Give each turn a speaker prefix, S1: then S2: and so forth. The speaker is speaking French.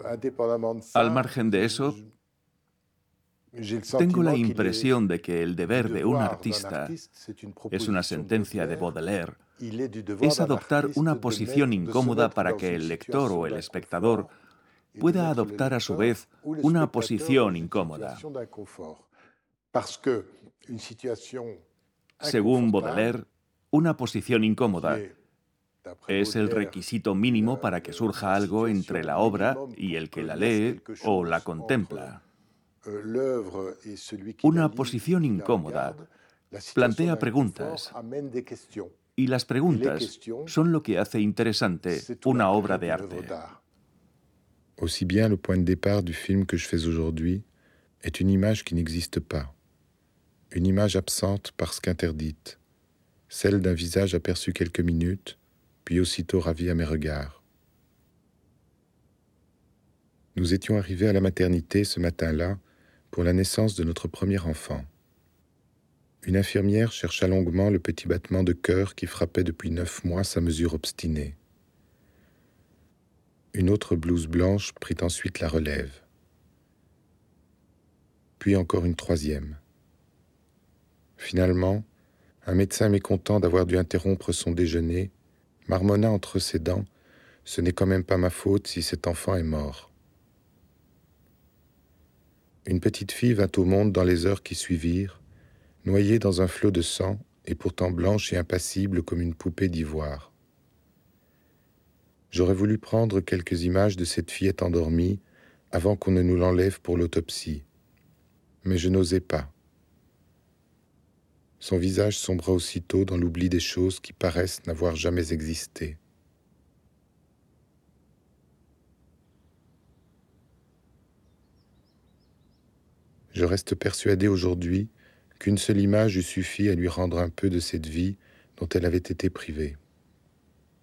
S1: Al margen de eso, tengo la impresión de que el deber de un artista, es una sentencia de Baudelaire, es adoptar una posición incómoda para que el lector o el espectador pueda adoptar a su vez una posición incómoda. Según Baudelaire, una posición incómoda es el requisito mínimo para que surja algo entre la obra y el que la lee o la contempla. Una posición incómoda plantea preguntas, y las preguntas son lo que hace interesante una obra de arte.
S2: Aussi bien le point de départ du film que je fais aujourd'hui est une image qui n'existe pas. Une image absente parce qu'interdite, celle d'un visage aperçu quelques minutes, puis aussitôt ravi à mes regards. Nous étions arrivés à la maternité ce matin-là pour la naissance de notre premier enfant. Une infirmière chercha longuement le petit battement de cœur qui frappait depuis 9 mois sa mesure obstinée. Une autre blouse blanche prit ensuite la relève. Puis encore une troisième. Finalement, un médecin mécontent d'avoir dû interrompre son déjeuner marmonna entre ses dents « Ce n'est quand même pas ma faute si cet enfant est mort ». Une petite fille vint au monde dans les heures qui suivirent, noyée dans un flot de sang et pourtant blanche et impassible comme une poupée d'ivoire. J'aurais voulu prendre quelques images de cette fillette endormie avant qu'on ne nous l'enlève pour l'autopsie. Mais je n'osais pas. Son visage sombra aussitôt dans l'oubli des choses qui paraissent n'avoir jamais existé. Je reste persuadé aujourd'hui qu'une seule image eût suffi à lui rendre un peu de cette vie dont elle avait été privée.